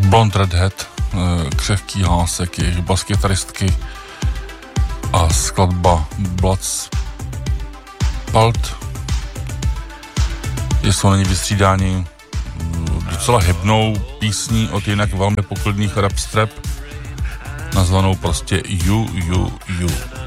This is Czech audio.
Blond Redhead, křehký hlásek jejich baskytaristky a skladba Bloodspalt. Jsou na ní vystřídání docela hybnou písní od jinak velmi poklidných rapstrap, nazvanou prostě You.